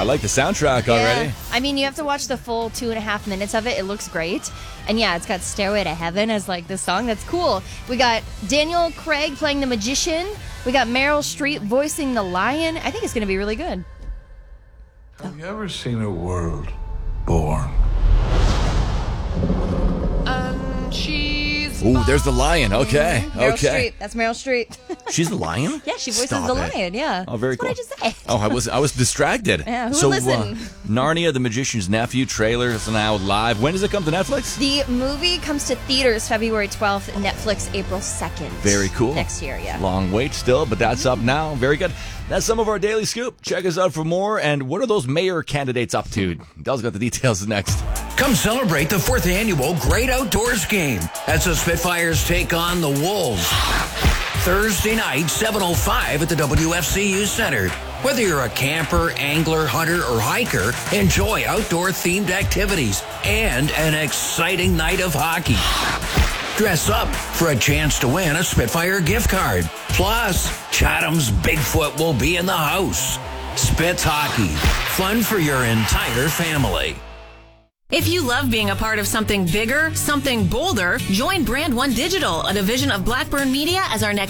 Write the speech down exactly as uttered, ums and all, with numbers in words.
like the soundtrack already. Yeah. I mean, you have to watch the full two and a half minutes of it. It looks great. And yeah, it's got Stairway to Heaven as like the song. That's cool. We got Daniel Craig playing the magician. We got Meryl Streep voicing the lion. I think it's going to be really good. Have you ever seen a world born? And she's Ooh, there's the lion. Okay, Meryl okay. Streep. That's Meryl Streep. She's the lion? Yeah, she voices Stop the it. lion. Yeah. Oh, very That's cool. what I just said. Oh, I was I was distracted. Yeah, who so, would listen? Uh, Narnia, the Magician's Nephew trailer is now live. When does it come to Netflix? The movie comes to theaters February twelfth, Netflix April second. Very cool. Next year, yeah. Long wait still, but that's up now. Very good. That's some of our Daily Scoop. Check us out for more. And what are those mayor candidates up to? Dell's got the details next. Come celebrate the fourth annual Great Outdoors Game as the Spitfires take on the Wolves. Thursday night, seven oh five at the W F C U Center. Whether you're a camper, angler, hunter, or hiker, enjoy outdoor-themed activities and an exciting night of hockey. Dress up for a chance to win a Spitfire gift card. Plus, Chatham's Bigfoot will be in the house. Spitz Hockey. Fun for your entire family. If you love being a part of something bigger, something bolder, join Brand One Digital, a division of Blackburn Media, as our next